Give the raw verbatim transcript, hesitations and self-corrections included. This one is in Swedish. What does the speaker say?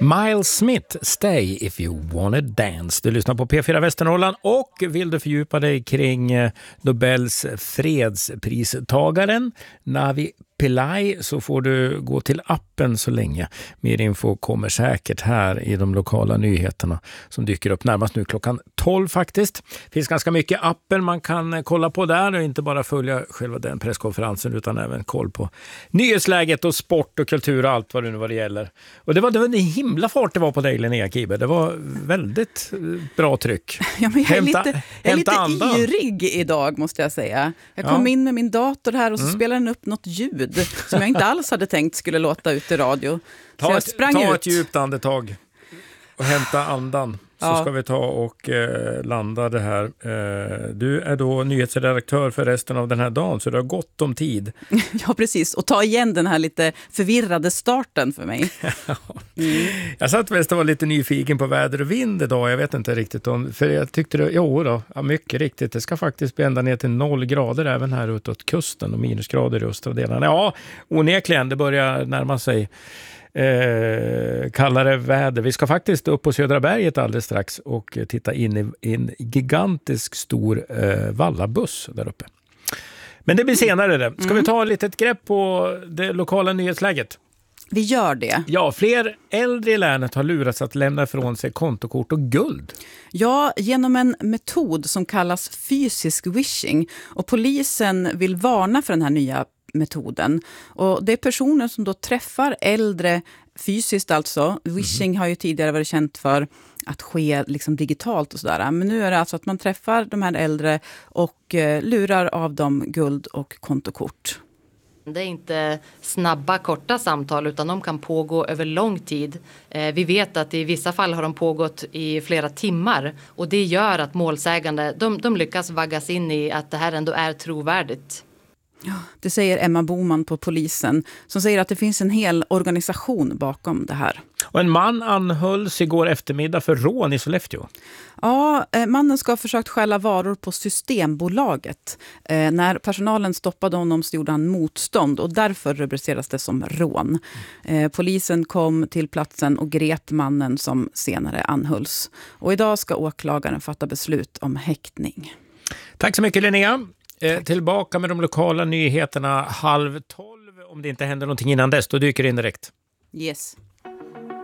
Miles Smith, Stay if you wanna dance. Du lyssnar på P fyra Västernorrland och vill du fördjupa dig kring Nobels fredspristagaren Navi Pillay så får du gå till appen så länge. Mer info kommer säkert här i de lokala nyheterna som dyker upp närmast nu klockan tolv faktiskt. Det finns ganska mycket appen man kan kolla på där och inte bara följa själva den presskonferensen utan även koll på nyhetsläget och sport och kultur och allt vad det nu vad det gäller. Och det var, det var en himla fart det var på dig Linnea Kiber. Det var väldigt bra tryck. Ja, men jag är hämta, lite, jag är lite andan. yrig idag måste jag säga. Jag kom Ja. in med min dator här och så Mm. spelade den upp något ljud som jag inte alls hade tänkt skulle låta ut i radio. Så Ta, jag ett, sprang ta ut. ett djupt andetag och hämta andan. Så Ja. ska vi ta och eh, landa det här. Eh, du är då nyhetsredaktör för resten av den här dagen så du har gott om tid. Ja, precis. Och ta igen den här lite förvirrade starten för mig. Mm. Jag satt mest och var lite nyfiken på väder och vind idag. Jag vet inte riktigt om, för jag tyckte det, jo då, ja, mycket riktigt. Det ska faktiskt bli ända ner till noll grader även här utåt kusten och minusgrader i östra delarna. Ja, onekligen, det börjar närma sig Eh, kallare väder. Vi ska faktiskt upp på Södra berget alldeles strax och titta in i, i en gigantisk stor eh, vallabuss där uppe. Men det blir senare det. Ska mm. vi ta lite ett grepp på det lokala nyhetsläget? Vi gör det. Ja, fler äldre i länet har lurats att lämna ifrån sig kontokort och guld. Ja, genom en metod som kallas fysisk wishing. Och polisen vill varna för den här nya metoden. Och det är personer som då träffar äldre fysiskt alltså. Wishing mm. har ju tidigare varit känt för att ske liksom digitalt och sådär. Men nu är det alltså att man träffar de här äldre och eh, lurar av dem guld och kontokort. Det är inte snabba, korta samtal utan de kan pågå över lång tid. Eh, vi vet att i vissa fall har de pågått i flera timmar och det gör att målsägande, de, de lyckas vaggas in i att det här ändå är trovärdigt. Ja, det säger Emma Boman på polisen som säger att det finns en hel organisation bakom det här. Och en man anhölls igår eftermiddag för rån i Sollefteå. Ja, mannen ska ha försökt stjäla varor på Systembolaget. Eh, när personalen stoppade honom så gjorde han motstånd och därför rubriceras det som rån. Eh, polisen kom till platsen och grep mannen som senare anhölls. Och idag ska åklagaren fatta beslut om häktning. Tack så mycket Linnea. Eh, tillbaka med de lokala nyheterna halv tolv. Om det inte händer någonting innan dess, då dyker det in direkt. Yes.